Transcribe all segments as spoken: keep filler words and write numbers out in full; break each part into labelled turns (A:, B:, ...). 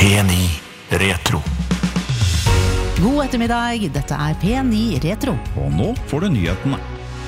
A: P ni Retro.
B: God ettermiddag, dette er P ni Retro.
C: Og nå får du nyhetene.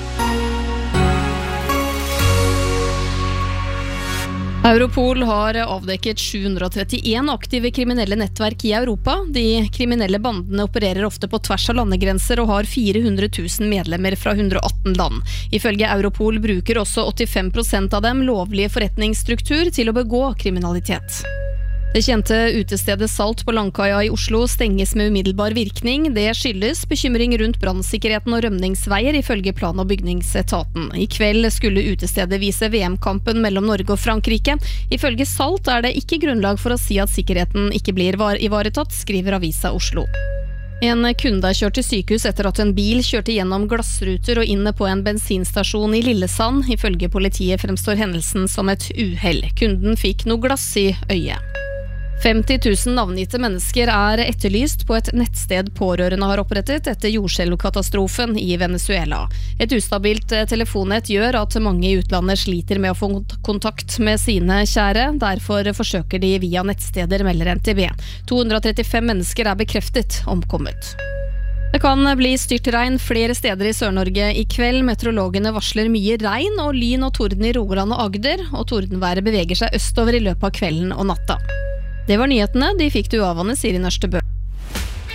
D: Europol har avdekket sju hundre trettien aktive kriminelle nettverk i Europa. De kriminelle bandene opererer ofte på tvers av landegrenser og har fire hundre tusen medlemmer fra hundre og atten land. Ifølge Europol bruker også åttifem prosent av dem lovlige forretningsstruktur til å begå kriminalitet. Det kjente utestedet Salt på Langkaia i Oslo stenges med umiddelbar virkning. Det skyldes bekymring rundt brannsikkerheten og rømningsveier ifølge plan- og bygningsetaten. I kveld skulle utestedet vise V M-kampen mellom Norge og Frankrike. Ifølge Salt er det ikke grunnlag for å si at sikkerheten ikke blir ivaretatt, skriver Avisa Oslo. En kunde er kjørt til sykehus etter at en bil kjørte gjennom glassruter og inne på en bensinstasjon i Lillesand. Ifølge politiet fremstår hendelsen som et uhell. Kunden fikk noe glass i øyet. femti tusen navngitte mennesker er etterlyst på et nettsted pårørende har opprettet etter jordskjelvkatastrofen i Venezuela. Et ustabilt telefonnett gjør at mange i utlandet sliter med å få kontakt med sine kjære. Derfor forsøker de via nettsteder, melder N T V. to hundre trettifem mennesker er bekreftet omkommet. Det kan bli styrtregn flere steder i Sør-Norge i kveld. Meteorologene varsler mye regn og lyn og torden i Rogaland og Agder, og tordenværet beveger seg østover i løpet av kvelden og natta. Det var nyhetene, de fikk du av Anne Siri Nørstebø.